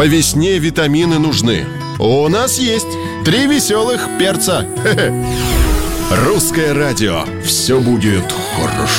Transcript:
По весне витамины нужны. У нас есть 3 веселых перца. Русское радио. Все будет хорошо.